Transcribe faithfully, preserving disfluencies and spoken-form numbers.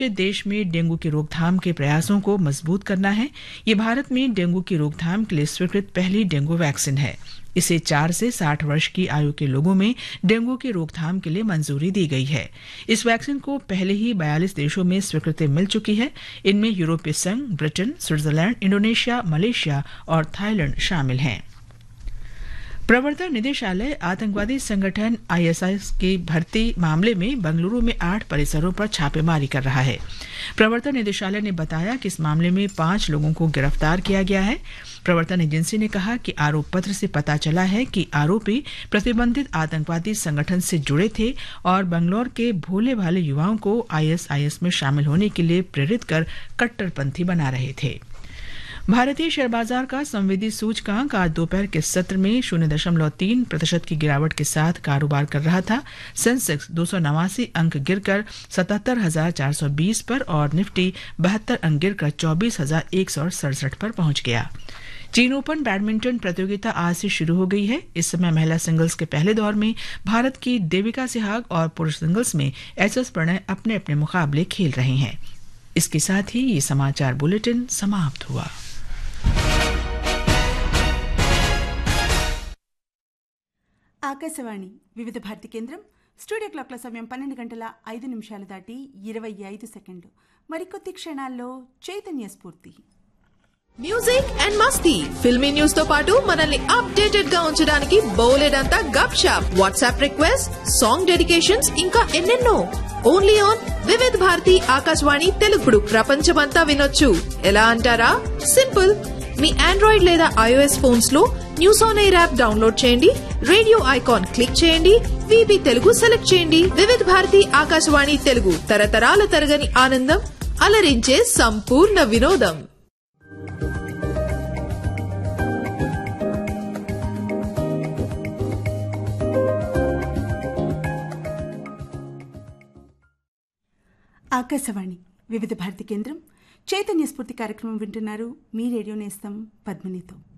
के देश में डेंगू की रोकथाम के प्रयासों को मजबूत करना है। ये भारत में डेंगू की रोकथाम के लिए स्वीकृत पहली डेंगू वैक्सीन है। इसे चार से साठ वर्ष की आयु के लोगों में डेंगू की रोकथाम के लिए मंजूरी दी गई है। इस वैक्सीन को पहले ही बयालीस देशों में स्वीकृति मिल चुकी है। इनमें यूरोपीय संघ, ब्रिटेन, स्विट्जरलैंड, इंडोनेशिया, मलेशिया और थाईलैंड शामिल हैं। प्रवर्तन निदेशालय आतंकवादी संगठन आईएसआईएस की भर्ती मामले में बेंगलुरु में आठ परिसरों पर छापेमारी कर रहा है। प्रवर्तन निदेशालय ने बताया कि इस मामले में पांच लोगों को गिरफ्तार किया गया है। प्रवर्तन एजेंसी ने कहा कि आरोप पत्र से पता चला है कि आरोपी प्रतिबंधित आतंकवादी संगठन से जुड़े थे और बंगलौर के भोले भाले युवाओं को आईएसआईएस में शामिल होने के लिए प्रेरित कर कट्टरपंथी बना रहे थे। भारतीय शेयर बाजार का संवेदी सूचकांक आज दोपहर के सत्र में शून्य दशमलव तीन प्रतिशत की गिरावट के साथ कारोबार कर रहा था। सेंसेक्स दो सौ नवासी अंक गिरकर सतहत्तर हजार चार सौ बीस पर और निफ्टी बहत्तर अंक गिरकर चौबीस हजार एक सौ सड़सठ पर पहुंच गया। चीन ओपन बैडमिंटन प्रतियोगिता आज से शुरू हो गई है। इस समय महिला सिंगल्स के पहले दौर में भारत की देविका सिहाग और पुरुष सिंगल्स में एच एस प्रणय अपने अपने मुकाबले खेल रहे हैं। इसके साथ ही ये समाचार बुलेटिन समाप्त हुआ। ఆకాశవాణి వివిధ భారతి కేంద్రం స్టూడియో క్లాక్ల సమయం పన్నెండు గంటల ఐదు నిమిషాలు దాటి ఇరవై ఐదు సెకండ్లు. మరికొద్ది క్షణాల్లో చైతన్య స్ఫూర్తి. Music and Masti filmy news తో పాటు మనల్ని అప్డేటెడ్ గా ఉంచడానికి బోలెడంతా గప్ shop, WhatsApp request, song dedications ఇంకా ఎన్నెన్నో. ఓన్లీ ఆన్ వివిధ భారతి ఆకాశవాణి తెలుగుడు ప్రపంచమంతా వినొచ్చు. ఎలా అంటారా? సింపుల్. మీ ఆండ్రాయిడ్ లేదా ఐఓఎస్ ఫోన్స్ లో news on air app download చేయండి, రేడియో ఐకాన్ క్లిక్ చేయండి, వీబీ తెలుగు సెలెక్ట్ చేయండి. వివిధ భారతి ఆకాశవాణి తెలుగు తరతరాల తరగని ఆనందం, అలరించే సంపూర్ణ వినోదం. ఆకాశవాణి వివిధ భారతి కేంద్రం చైతన్య స్ఫూర్తి కార్యక్రమం వింటున్నారు. మీ రేడియో నేస్తం పద్మినితో.